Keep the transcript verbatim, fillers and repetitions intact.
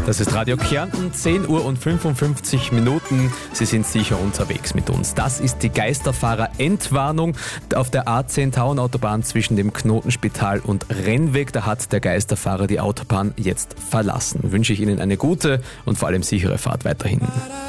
Das ist Radio Kärnten, zehn Uhr und fünfundfünfzig Minuten. Sie sind sicher unterwegs mit uns. Das ist die Geisterfahrer-Entwarnung auf der A zehn Tauernautobahn zwischen dem Knotenspital und Rennweg. Da hat der Geisterfahrer die Autobahn jetzt verlassen. Wünsche ich Ihnen eine gute und vor allem sichere Fahrt weiterhin.